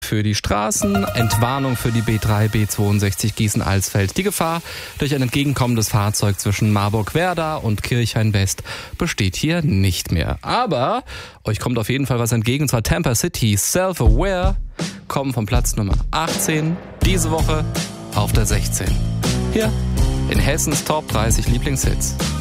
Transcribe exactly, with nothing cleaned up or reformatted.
für die Straßen, Entwarnung für die B drei B zweiundsechzig Gießen-Alsfeld. Die Gefahr durch ein entgegenkommendes Fahrzeug zwischen Marburg-Werda und Kirchhain-West besteht hier nicht mehr. Aber euch kommt auf jeden Fall was entgegen, und zwar Tampa City Self-Aware kommen vom Platz Nummer achtzehn diese Woche auf der sechzehn. Hier in Hessens Top dreißig Lieblingshits.